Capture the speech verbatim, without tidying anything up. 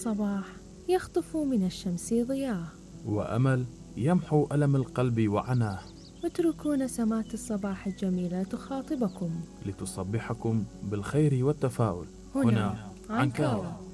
الصباح يخطف من الشمس ضياه، وأمل يمحو ألم القلب وعناه. اتركوا نسمات الصباح الجميلة تخاطبكم لتصبحكم بالخير والتفاؤل. هنا عنكاوة.